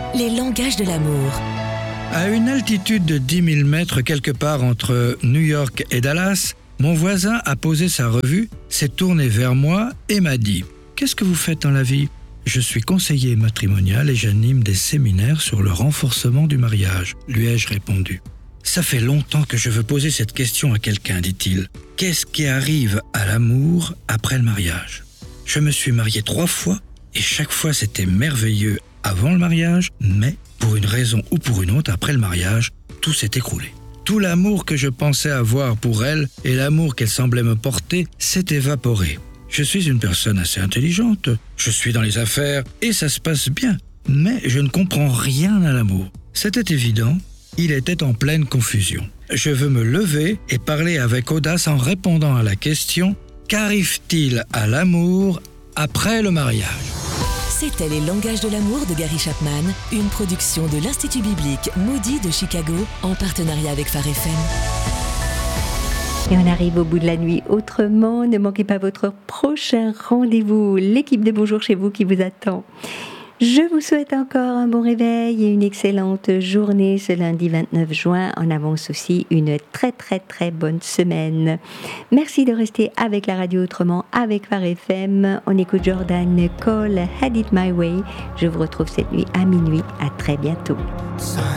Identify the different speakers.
Speaker 1: Les langages de l'amour.
Speaker 2: À une altitude de 10 000 mètres quelque part entre New York et Dallas, mon voisin a posé sa revue, s'est tourné vers moi et m'a dit « Qu'est-ce que vous faites dans la vie ?» Je suis conseiller matrimonial et j'anime des séminaires sur le renforcement du mariage, lui ai-je répondu. Ça fait longtemps que je veux poser cette question à quelqu'un, dit-il. Qu'est-ce qui arrive à l'amour après le mariage ? Je me suis marié 3 fois et chaque fois c'était merveilleux avant le mariage, mais pour une raison ou pour une autre, après le mariage, tout s'est écroulé. Tout l'amour que je pensais avoir pour elle et l'amour qu'elle semblait me porter s'est évaporé. Je suis une personne assez intelligente, je suis dans les affaires et ça se passe bien, mais je ne comprends rien à l'amour. C'était évident, il était en pleine confusion. Je veux me lever et parler avec audace en répondant à la question « Qu'arrive-t-il à l'amour après le mariage ?»
Speaker 1: C'était Les langages de l'amour de Gary Chapman, une production de l'Institut biblique Moody de Chicago en partenariat avec Phare FM.
Speaker 3: Et on arrive au bout de la nuit autrement. Ne manquez pas votre prochain rendez-vous. L'équipe de Bonjour chez vous qui vous attend. Je vous souhaite encore un bon réveil et une excellente journée ce lundi 29 juin. En avance aussi une très très très bonne semaine. Merci de rester avec la radio autrement, avec Phare FM. On écoute Jordan Cole, Had It My Way. Je vous retrouve cette nuit à minuit. À très bientôt.